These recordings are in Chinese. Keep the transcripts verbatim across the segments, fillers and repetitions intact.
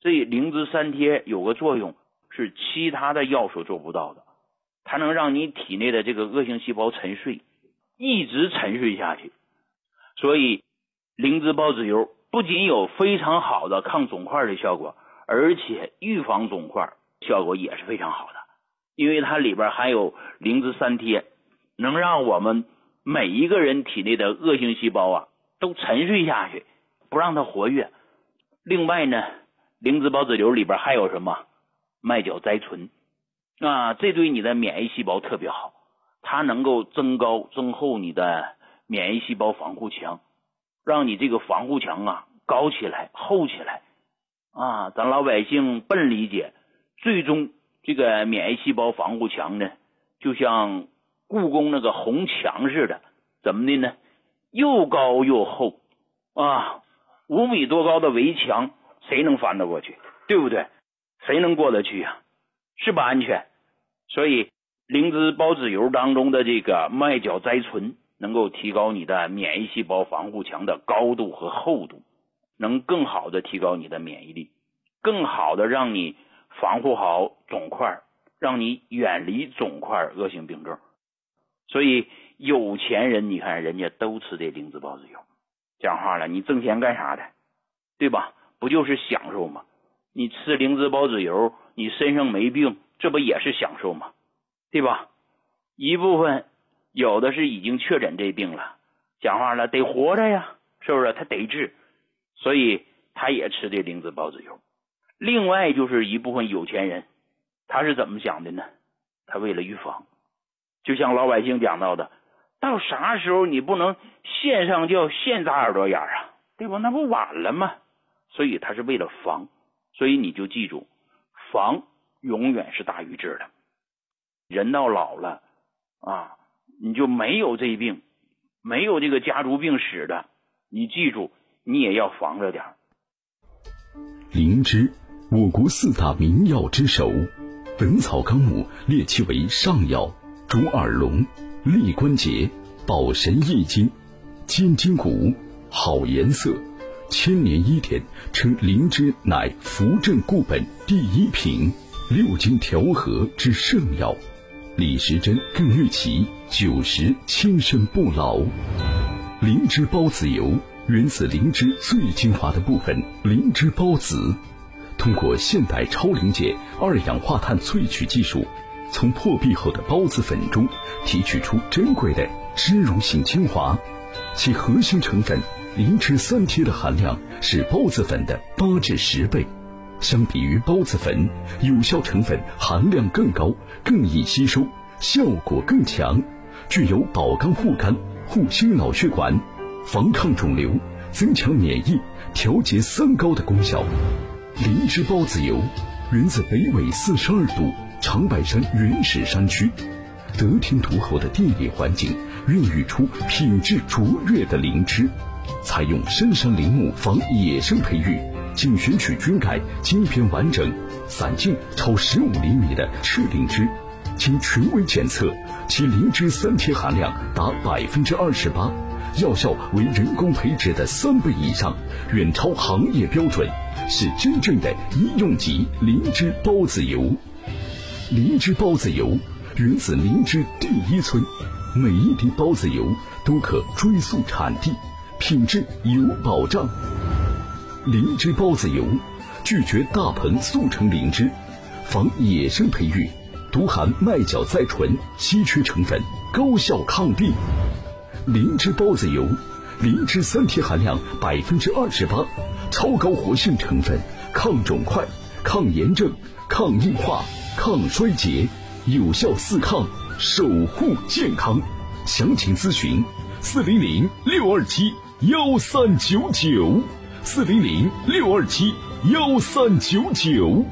所以灵芝三贴有个作用是其他的药所做不到的，它能让你体内的这个恶性细胞沉睡，一直沉睡下去。所以灵芝孢子油不仅有非常好的抗肿块的效果，而且预防肿块效果也是非常好的。因为它里边含有灵芝三贴，能让我们每一个人体内的恶性细胞啊都沉睡下去，不让它活跃。另外呢，灵芝孢子油里边还有什么麦角甾醇啊，这对你的免疫细胞特别好，它能够增高增厚你的免疫细胞防护墙，让你这个防护墙啊高起来厚起来啊。咱老百姓笨理解，最终这个免疫细胞防护墙呢就像故宫那个红墙似的，怎么的呢？又高又厚啊，五米多高的围墙谁能翻得过去，对不对？谁能过得去啊？是不安全。所以灵芝孢子油当中的这个麦角甾醇能够提高你的免疫细胞防护墙的高度和厚度，能更好的提高你的免疫力，更好的让你防护好肿块，让你远离肿块恶性病症。所以有钱人你看人家都吃这灵芝孢子油，讲话了，你挣钱干啥的，对吧？不就是享受吗？你吃灵芝孢子油，你身上没病，这不也是享受吗？对吧？一部分有的是已经确诊这病了，讲话了，得活着呀，是不是？他得治，所以他也吃这灵芝孢子油。另外就是一部分有钱人，他是怎么想的呢？他为了预防，就像老百姓讲到的，到啥时候你不能现上吊现扎耳朵眼啊，对吧？那不晚了吗？所以他是为了防，所以你就记住，防永远是大于治的。人到老了啊，你就没有这病，没有这个家族病史的，你记住，你也要防着点。 灵芝，我国四大名药之首，《本草纲目》列其为上药，主耳聋、利关节、保神益精、坚筋骨，好颜色。千年医典称灵芝乃扶正固本第一品，六经调和之圣药。李时珍更誉其九十轻身不老。灵芝孢子油源自灵芝最精华的部分灵芝孢子，通过现代超临界二氧化碳萃取技术，从破壁后的孢子粉中提取出珍贵的脂溶性精华，其核心成分灵芝三贴的含量是孢子粉的八至十倍，相比于孢子粉，有效成分含量更高，更易吸收，效果更强，具有保肝护肝、护心脑血管、防抗肿瘤、增强免疫、调节三高的功效。灵芝孢子油源自北纬四十二度长白山原始山区，得天独厚的地理环境孕育出品质卓越的灵芝，采用深山林木防野生培育，仅选取菌盖茎片完整、散茎超十五厘米的赤灵芝，经权威检测，其灵芝三贴含量达百分之二十八，药效为人工培植的三倍以上，远超行业标准，是真正的医用级灵芝孢子油。灵芝孢子油源自灵芝第一村，每一滴孢子油都可追溯产地，品质有保障。灵芝孢子油拒绝大棚速成灵芝，防野生培育，独含麦角甾醇稀缺成分，高效抗病。灵芝孢子油灵芝三贴含量百分之二十八，超高活性成分，抗肿块、抗炎症、抗硬化、抗衰竭，有效四抗，守护健康。详情咨询四零零六二七幺三九九，四零零六二七幺三九九。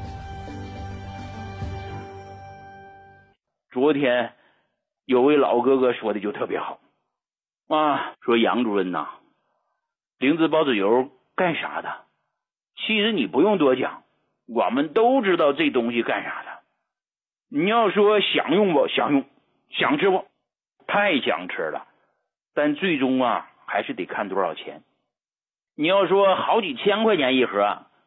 昨天有位老哥哥说的就特别好啊，说杨主任呐，灵芝孢子油干啥的？其实你不用多讲，我们都知道这东西干啥的。你要说想用不？想用。想吃不？太想吃了。但最终啊，还是得看多少钱。你要说好几千块钱一盒，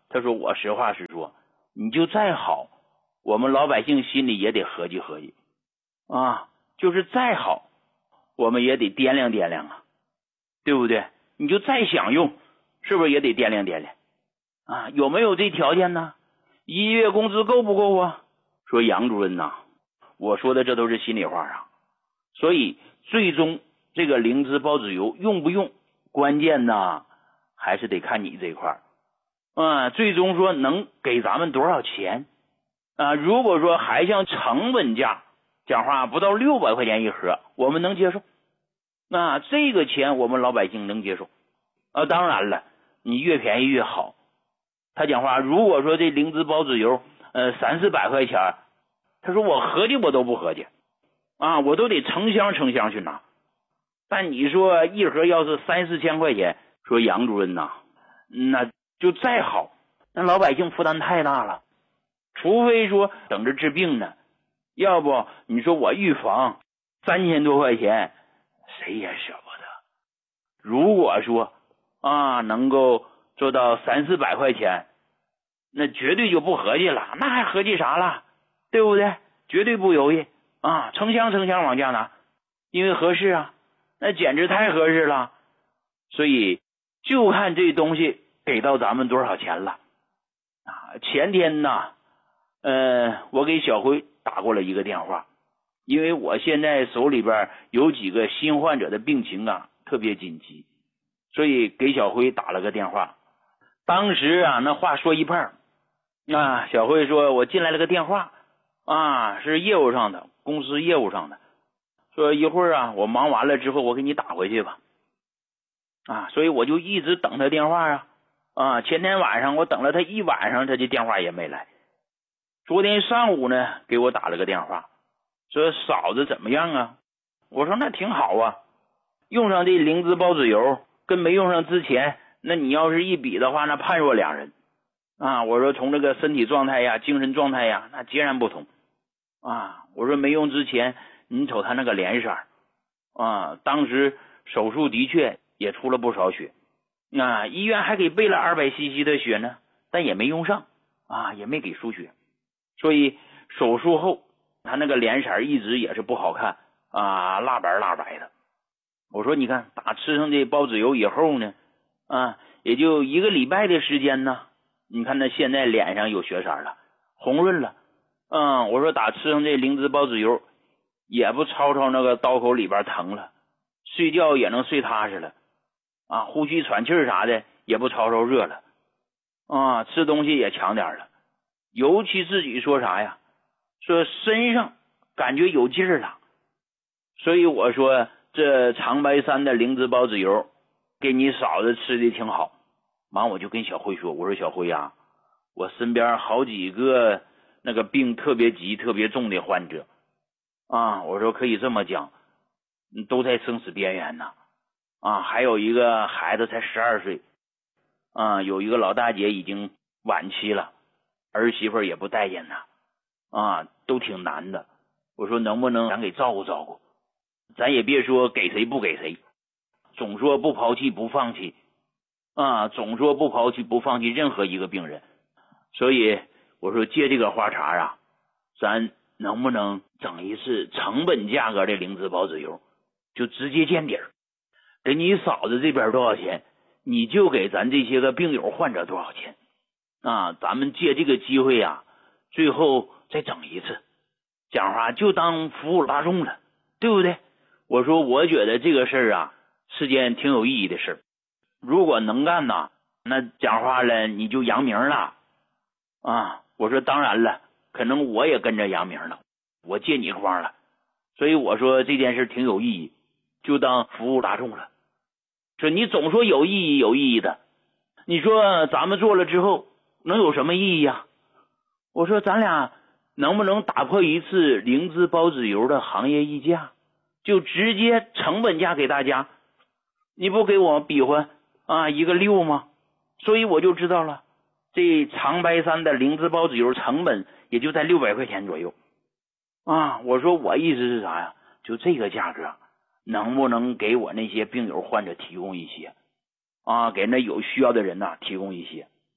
他说我实话实说，你就再好，我们老百姓心里也得合计合计啊，就是再好我们也得掂量掂量啊，对不对？你就再想用，是不是也得掂量掂量啊？有没有这条件呢？一月工资够不够啊？说杨主任呐、啊，我说的这都是心里话啊。所以最终这个灵芝孢子油用不用，关键呢还是得看你这块儿啊。最终说能给咱们多少钱啊？如果说还像成本价讲话不到六百块钱一盒，我们能接受。那这个钱我们老百姓能接受啊。当然了，你越便宜越好。他讲话，如果说这灵芝孢子油呃三四百块钱，他说我合计我都不合计啊，我都得成箱成箱去拿。但你说一盒要是三四千块钱，说杨主任呐、啊，那就再好，那老百姓负担太大了。除非说等着治病呢，要不你说我预防三千多块钱，谁也舍不得。如果说啊能够做到三四百块钱，那绝对就不合计了，那还合计啥了？对不对？绝对不犹豫啊，成箱成箱往家拿，因为合适啊，那简直太合适了。所以就看这东西给到咱们多少钱了啊。前天呢，呃，我给小辉打过了一个电话，因为我现在手里边有几个新患者的病情啊特别紧急，所以给小辉打了个电话。当时啊，那话说一半啊，小辉说我进来了个电话啊，是业务上的，公司业务上的，说一会儿啊我忙完了之后我给你打回去吧啊，所以我就一直等他电话啊啊，前天晚上我等了他一晚上，他这电话也没来。昨天上午呢给我打了个电话，说嫂子怎么样啊？我说那挺好啊，用上这灵芝孢子油跟没用上之前，那你要是一比的话，那判若两人啊。我说从这个身体状态呀、精神状态呀，那截然不同啊。我说没用之前，你瞅他那个脸色啊，当时手术的确也出了不少血啊，医院还给备了二百 C C 的血呢，但也没用上啊，也没给输血，所以手术后他那个脸色一直也是不好看啊，蜡白蜡白的。我说你看打吃上这孢子油以后呢啊，也就一个礼拜的时间呢，你看他现在脸上有血色了，红润了。嗯，我说打吃上这灵芝孢子油也不吵吵那个刀口里边疼了，睡觉也能睡踏实了啊，呼吸喘气啥的也不吵吵热了啊，吃东西也强点了。尤其自己说啥呀，说身上感觉有劲儿了。所以我说这长白山的灵芝孢子油给你嫂子吃的挺好。完我就跟小辉说，我说小辉啊，我身边好几个那个病特别急特别重的患者啊，我说可以这么讲，都在生死边缘呢啊，还有一个孩子才十二岁啊，有一个老大姐已经晚期了，儿媳妇也不待见他啊，都挺难的。我说能不能咱给照顾照顾，咱也别说给谁不给谁，总说不抛弃不放弃啊，总说不抛弃不放弃任何一个病人。所以我说借这个话茬啊，咱能不能整一次成本价格的灵芝孢子油，就直接见底儿，给你嫂子这边多少钱，你就给咱这些个病友患者多少钱啊，咱们借这个机会啊，最后再整一次，讲话就当服务大众了，对不对？我说我觉得这个事儿啊是件挺有意义的事儿，如果能干呐，那讲话了你就扬名了啊。我说当然了，可能我也跟着扬名了，我借你光了，所以我说这件事挺有意义，就当服务大众了。说你总说有意义有意义的，你说咱们做了之后能有什么意义啊？我说咱俩能不能打破一次灵芝孢子油的行业溢价，就直接成本价给大家，你不给我比划啊一个六吗？所以我就知道了，这长白山的灵芝孢子油成本也就在六百块钱左右啊。我说我意思是啥呀，就这个价格能不能给我那些病友患者提供一些啊，给那有需要的人呐、啊、提供一些。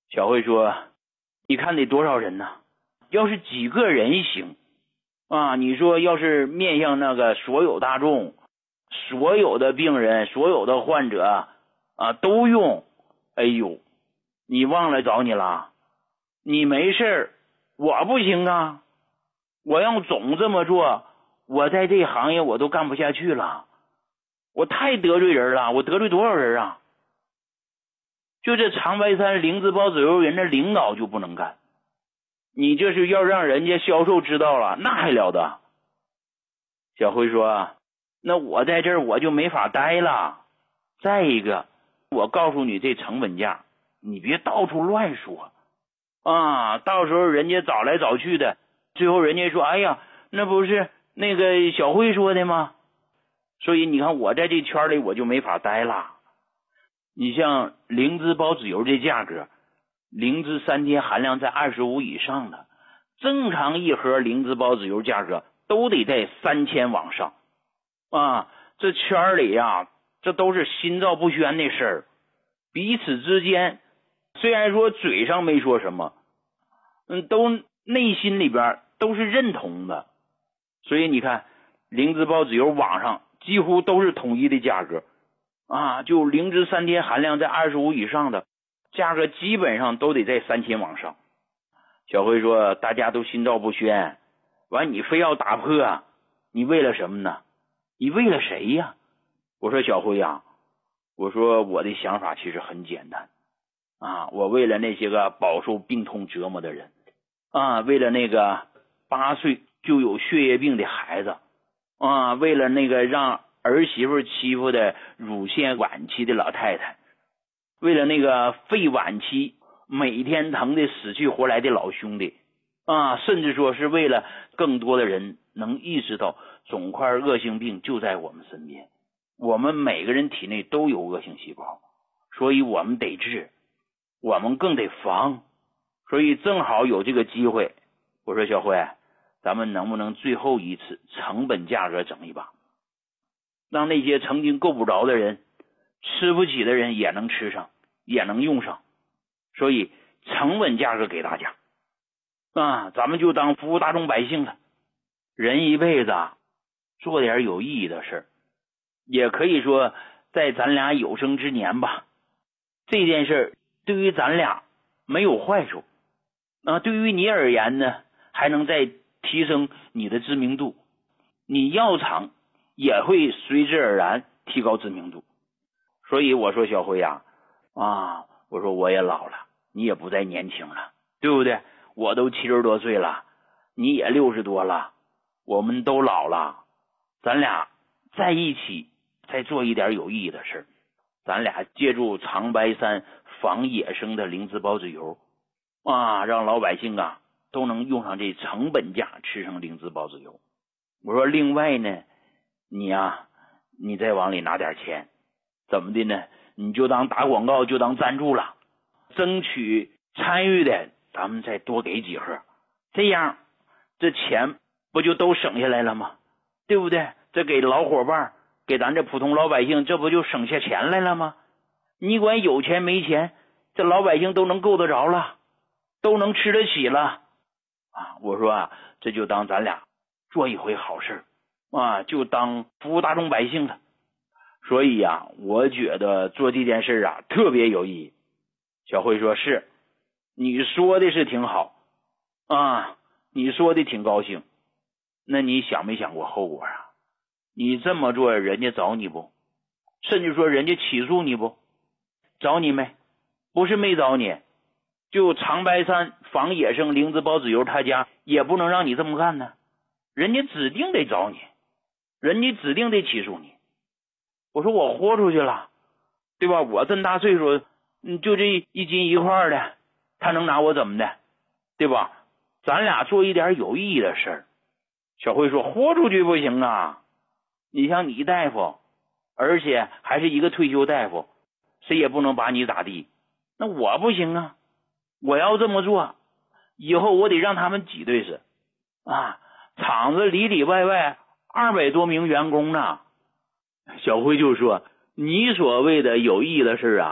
小慧说，你看得多少人呢？要是几个人行啊，你说要是面向那个所有大众，所有的病人，所有的患者啊都用，哎呦，你忘了找你了，你没事，我不行啊，我要总这么做，我在这行业我都干不下去了，我太得罪人了，我得罪多少人啊？就这长白山灵芝孢子油人的领导就不能干，你这是要让人家销售知道了，那还了得？小辉说，那我在这儿我就没法待了。再一个，我告诉你这成本价，你别到处乱说啊，到时候人家找来找去的，最后人家说，哎呀，那不是那个小辉说的吗？所以你看我在这圈里我就没法待了。你像灵芝孢子油这价格，灵芝三天含量在二十五以上的，正常一盒灵芝孢子油价格都得在三千往上啊！这圈里呀，这都是心照不宣的事儿，彼此之间虽然说嘴上没说什么，嗯，都内心里边都是认同的。所以你看，灵芝孢子油网上几乎都是统一的价格啊，就灵芝三天含量在二十五以上的价格基本上都得在三千往上。小辉说，大家都心照不宣，完你非要打破，你为了什么呢？你为了谁呀？我说小辉啊，我说我的想法其实很简单啊，我为了那些个饱受病痛折磨的人啊，为了那个八岁就有血液病的孩子啊，为了那个让儿媳妇欺负的乳腺晚期的老太太，为了那个肺晚期每天疼的死去活来的老兄弟啊，甚至说是为了更多的人能意识到肿块恶性病就在我们身边，我们每个人体内都有恶性细胞，所以我们得治，我们更得防。所以正好有这个机会，我说小辉，咱们能不能最后一次成本价格整一把，让那些曾经够不着的人，吃不起的人也能吃上，也能用上。所以成本价格给大家啊，咱们就当服务大众百姓了。人一辈子啊，做点有意义的事儿，也可以说在咱俩有生之年吧，这件事对于咱俩没有坏处啊，对于你而言呢，还能再提升你的知名度，你药厂也会随之而然提高知名度。所以我说小辉呀，啊，我说我也老了，你也不再年轻了，对不对？我都七十多岁了，你也六十多了，我们都老了，咱俩在一起再做一点有意义的事儿，咱俩借助长白山仿野生的灵芝孢子油啊，让老百姓啊都能用上这成本价吃上灵芝孢子油。我说另外呢，你啊你再往里拿点钱，怎么的呢？你就当打广告，就当赞助了，争取参与的咱们再多给几盒，这样这钱不就都省下来了吗？对不对？这给老伙伴，给咱这普通老百姓，这不就省下钱来了吗？你管有钱没钱，这老百姓都能够得着了，都能吃得起了啊！我说啊，这就当咱俩做一回好事啊，就当服务大众百姓了。所以呀、啊，我觉得做这件事啊特别有意义。小辉说是，你说的是挺好啊，你说的挺高兴，那你想没想过后果啊？你这么做人家找你不？甚至说人家起诉你不？找你没？不是没找你，就长白山仿野生灵芝孢子油他家也不能让你这么干呢，人家指定得找你，人家指定得起诉你。我说我豁出去了，对吧？我这么大岁数，就这一斤一块的，他能拿我怎么的，对吧？咱俩做一点有意义的事儿。小辉说豁出去不行啊，你像你大夫，而且还是一个退休大夫，谁也不能把你咋地，那我不行啊，我要这么做，以后我得让他们挤兑死啊！厂子里里外外二百多名员工呢。小辉就说，你所谓的有意义的事啊，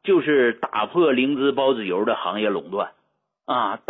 就是打破灵芝孢子油的行业垄断啊，